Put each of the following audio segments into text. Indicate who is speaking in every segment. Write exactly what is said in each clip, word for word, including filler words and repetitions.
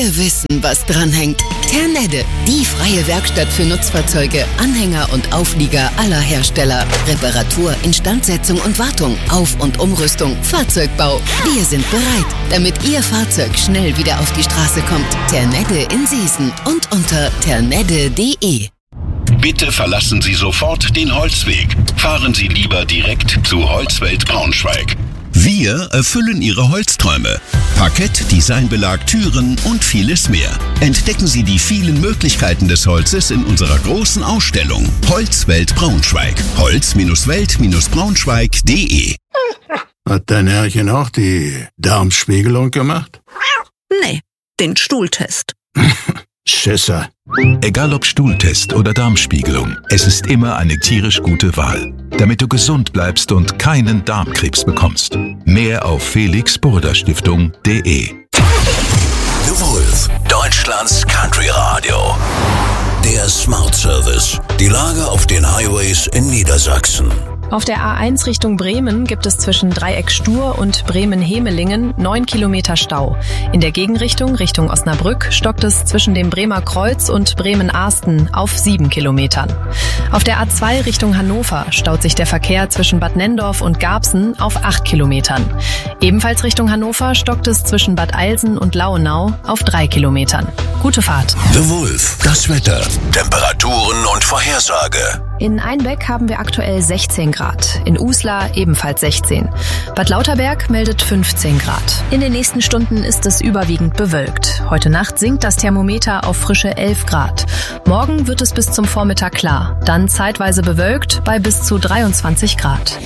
Speaker 1: Wir wissen, was dranhängt. Ternedde, die freie Werkstatt für Nutzfahrzeuge, Anhänger und Auflieger aller Hersteller. Reparatur, Instandsetzung und Wartung, Auf- und Umrüstung, Fahrzeugbau. Wir sind bereit, damit Ihr Fahrzeug schnell wieder auf die Straße kommt. Ternedde in Seesen und unter ternedde punkt de.
Speaker 2: Bitte verlassen Sie sofort den Holzweg. Fahren Sie lieber direkt zu Holzwelt Braunschweig. Wir erfüllen Ihre Holzträume. Parkett, Designbelag, Türen und vieles mehr. Entdecken Sie die vielen Möglichkeiten des Holzes in unserer großen Ausstellung Holzwelt Braunschweig. Holz-Welt Braunschweig punkt de.
Speaker 3: Hat dein Herrchen auch die Darmspiegelung gemacht?
Speaker 4: Nee, den Stuhltest.
Speaker 3: Schisser.
Speaker 5: Egal ob Stuhltest oder Darmspiegelung, es ist immer eine tierisch gute Wahl, damit du gesund bleibst und keinen Darmkrebs bekommst. Mehr auf felix burda stiftung punkt de.
Speaker 6: The Wolf, Deutschlands Country Radio. Der Smart Service. Die Lage auf den Highways in Niedersachsen.
Speaker 7: Auf der A eins Richtung Bremen gibt es zwischen Dreieck Stur und Bremen-Hemelingen neun Kilometer Stau. In der Gegenrichtung Richtung Osnabrück stockt es zwischen dem Bremer Kreuz und Bremen-Ahsten auf sieben Kilometern. Auf der A zwei Richtung Hannover staut sich der Verkehr zwischen Bad Nenndorf und Garbsen auf acht Kilometern. Ebenfalls Richtung Hannover stockt es zwischen Bad Eilsen und Lauenau auf drei Kilometern. Gute Fahrt.
Speaker 6: The Wolf, das Wetter, Temperaturen und Vorhersage.
Speaker 7: In Einbeck haben wir aktuell sechzehn Grad, in Uslar ebenfalls sechzehn. Bad Lauterberg meldet fünfzehn Grad. In den nächsten Stunden ist es überwiegend bewölkt. Heute Nacht sinkt das Thermometer auf frische elf Grad. Morgen wird es bis zum Vormittag klar, dann zeitweise bewölkt bei bis zu dreiundzwanzig Grad.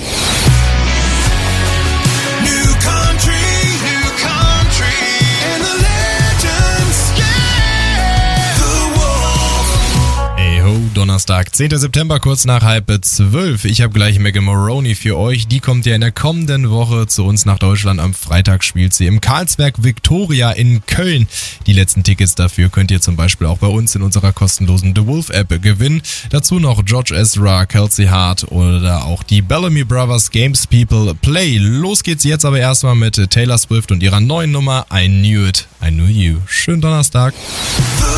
Speaker 8: Donnerstag, zehnter September, kurz nach halb zwölf. Ich habe gleich Megan Moroney für euch. Die kommt ja in der kommenden Woche zu uns nach Deutschland. Am Freitag spielt sie im Karlsberg Victoria in Köln. Die letzten Tickets dafür könnt ihr zum Beispiel auch bei uns in unserer kostenlosen The Wolf App gewinnen. Dazu noch George Ezra, Kelsey Hart oder auch die Bellamy Brothers Games People Play. Los geht's jetzt aber erstmal mit Taylor Swift und ihrer neuen Nummer I Knew It, I Knew You. Schönen Donnerstag.